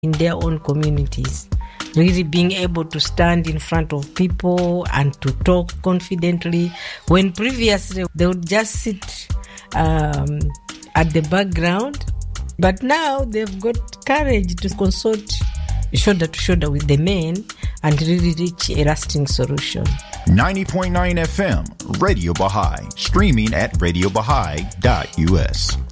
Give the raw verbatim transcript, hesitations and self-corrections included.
in their own communities. Really being able to stand in front of people and to talk confidently, when previously they would just sit um, at the background. But now they've got courage to consult shoulder to shoulder with the men and really reach a lasting solution. ninety point nine F M, Radio Baha'i, streaming at radio baha'i dot u s.